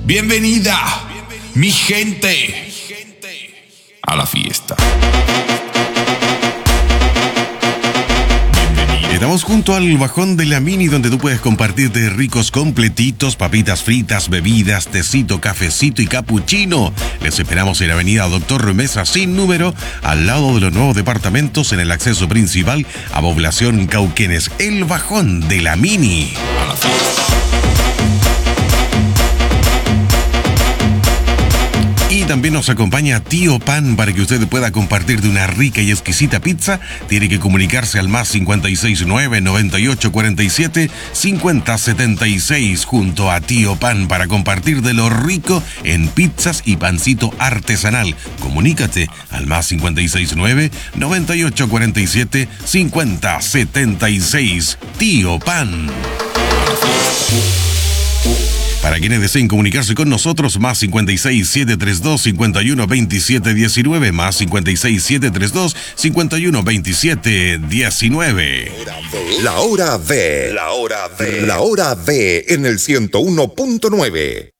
Bienvenida, mi gente, a la fiesta. Estamos junto al Bajón de la Mini, donde tú puedes compartirte ricos completitos, papitas fritas, bebidas, tecito, cafecito y capuchino. Les esperamos en Avenida Doctor Mesa sin número, al lado de los nuevos departamentos, en el acceso principal a Población Cauquenes. El Bajón de la Mini. A la fiesta. Y también nos acompaña Tío Pan para que usted pueda compartir de una rica y exquisita pizza. Tiene que comunicarse al más 569-9847-5076 junto a Tío Pan para compartir de lo rico en pizzas y pancito artesanal. Comunícate al más 569-9847-5076. Tío Pan. Para quienes deseen comunicarse con nosotros, más 56732-512719, más 56732-512719. La hora V en el 101.9.